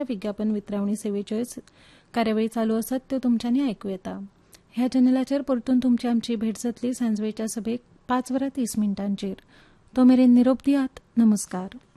विज्ञापन वितरावणी सेवेच्यो कार्यावळी चालू आसात त्यो तुमच्यांनी आयकूं येता. ह्या चॅनलाचेर परतून तुमची आमची भेट जातली सांजवेळच्या सभेक 5:30 मिनटांचेर. तो मेरेन निरोप दियात. नमस्कार.